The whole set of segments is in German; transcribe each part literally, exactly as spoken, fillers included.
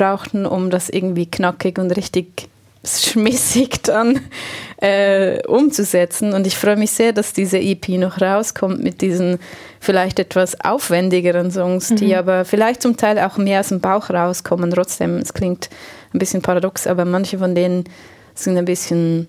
brauchten, um das irgendwie knackig und richtig schmissig dann äh, umzusetzen. Und ich freue mich sehr, dass diese E P noch rauskommt mit diesen vielleicht etwas aufwendigeren Songs, mhm. die aber vielleicht zum Teil auch mehr aus dem Bauch rauskommen. Trotzdem, es klingt ein bisschen paradox, aber manche von denen sind ein bisschen,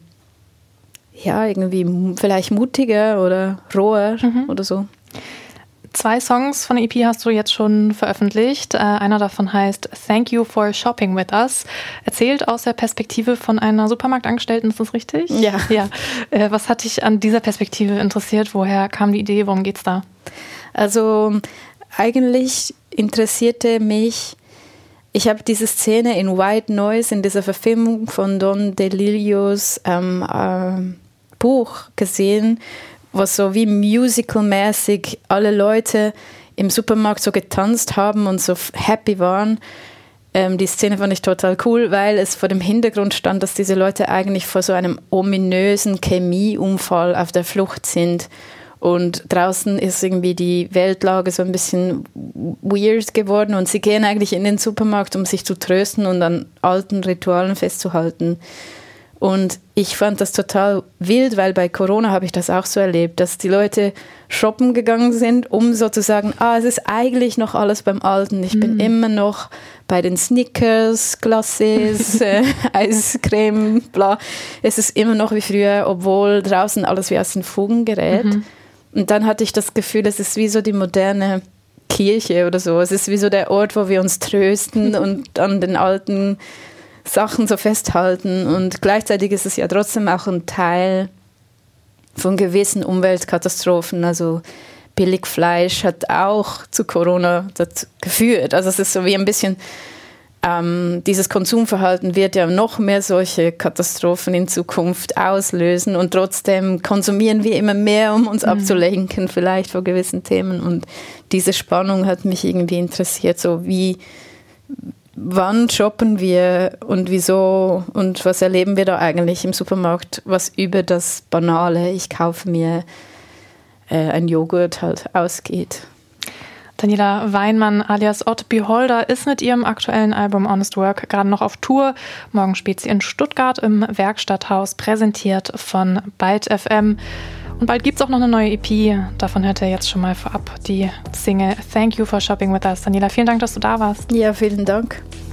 ja, irgendwie vielleicht mutiger oder roher mhm. oder so. Zwei Songs von der E P hast du jetzt schon veröffentlicht. Äh, einer davon heißt Thank You for Shopping with Us. Erzählt aus der Perspektive von einer Supermarktangestellten, ist das richtig? Ja. ja. Äh, was hat dich an dieser Perspektive interessiert? Woher kam die Idee? Worum geht's da? Also eigentlich interessierte mich, ich habe diese Szene in White Noise, in dieser Verfilmung von Don DeLillos ähm, äh, Buch gesehen, was so wie musical-mäßig alle Leute im Supermarkt so getanzt haben und so happy waren. Ähm, die Szene fand ich total cool, weil es vor dem Hintergrund stand, dass diese Leute eigentlich vor so einem ominösen Chemieunfall auf der Flucht sind. Und draußen ist irgendwie die Weltlage so ein bisschen weird geworden und sie gehen eigentlich in den Supermarkt, um sich zu trösten und an alten Ritualen festzuhalten. Und ich fand das total wild, weil bei Corona habe ich das auch so erlebt, dass die Leute shoppen gegangen sind, um sozusagen, ah, es ist eigentlich noch alles beim Alten. Ich bin mm. immer noch bei den Snickers, Glaces, äh, Eiscreme, bla. Es ist immer noch wie früher, obwohl draußen alles wie aus den Fugen gerät. Mm-hmm. Und dann hatte ich das Gefühl, es ist wie so die moderne Kirche oder so. Es ist wie so der Ort, wo wir uns trösten und an den alten Sachen so festhalten, und gleichzeitig ist es ja trotzdem auch ein Teil von gewissen Umweltkatastrophen. Also Billigfleisch hat auch zu Corona dazu geführt. Also es ist so wie ein bisschen, ähm, dieses Konsumverhalten wird ja noch mehr solche Katastrophen in Zukunft auslösen, und trotzdem konsumieren wir immer mehr, um uns mhm. abzulenken vielleicht vor gewissen Themen, und diese Spannung hat mich irgendwie interessiert, so wie wann shoppen wir und wieso und was erleben wir da eigentlich im Supermarkt, was über das Banale, ich kaufe mir äh, ein Joghurt halt ausgeht. Daniela Weinmann alias Odd Beholder ist mit ihrem aktuellen Album Honest Work gerade noch auf Tour. Morgen spielt sie in Stuttgart im Werkstatthaus, präsentiert von Byte F M. Und bald gibt es auch noch eine neue E P. Davon hört ihr jetzt schon mal vorab die Single Thank You for Shopping with Us. Daniela, vielen Dank, dass du da warst. Ja, vielen Dank.